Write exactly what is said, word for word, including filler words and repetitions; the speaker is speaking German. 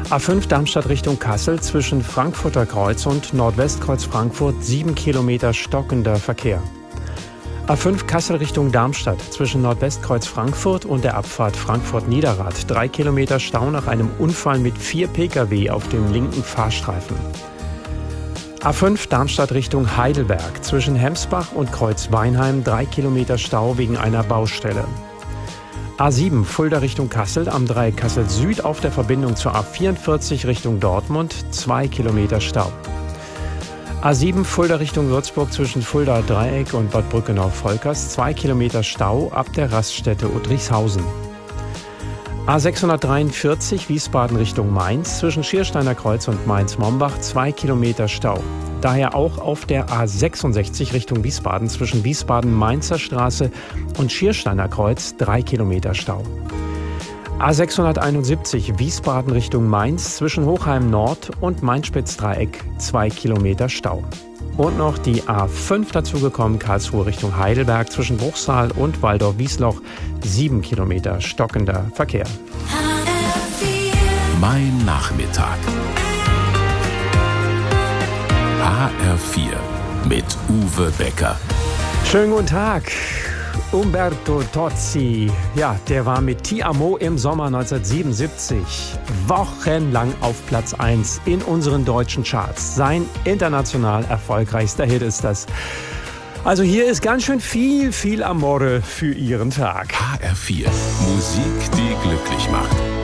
A fünf Darmstadt Richtung Kassel zwischen Frankfurter Kreuz und Nordwestkreuz Frankfurt sieben Kilometer stockender Verkehr. A fünf Kassel Richtung Darmstadt zwischen Nordwestkreuz Frankfurt und der Abfahrt Frankfurt-Niederrad drei Kilometer Stau nach einem Unfall mit vier Pkw auf dem linken Fahrstreifen. A fünf Darmstadt Richtung Heidelberg zwischen Hemsbach und Kreuz Weinheim drei Kilometer Stau wegen einer Baustelle. A sieben Fulda Richtung Kassel am Dreieck Kassel Süd auf der Verbindung zur A vierundvierzig Richtung Dortmund zwei Kilometer Stau. A sieben Fulda Richtung Würzburg zwischen Fulda Dreieck und Bad Brückenau-Volkers zwei Kilometer Stau ab der Raststätte Udrichshausen. A sechshundertdreiundvierzig Wiesbaden Richtung Mainz zwischen Schiersteiner Kreuz und Mainz-Mombach zwei Kilometer Stau. Daher auch auf der A sechsundsechzig Richtung Wiesbaden zwischen Wiesbaden-Mainzer Straße und Schiersteiner Kreuz drei Kilometer Stau. A sechshunderteinundsiebzig Wiesbaden Richtung Mainz zwischen Hochheim Nord und Main-Spitz-Dreieck zwei Kilometer Stau. Und noch die A fünf dazugekommen, Karlsruhe Richtung Heidelberg zwischen Bruchsal und Waldorf-Wiesloch sieben Kilometer stockender Verkehr. Mein Nachmittag. H R vier mit Uwe Becker. Schönen guten Tag. Umberto Tozzi, ja, der war mit Ti Amo im Sommer neunzehnhundertsiebenundsiebzig wochenlang auf Platz eins in unseren deutschen Charts. Sein international erfolgreichster Hit ist das. Also hier ist ganz schön viel, viel Amore für Ihren Tag. H R vier, Musik, die glücklich macht.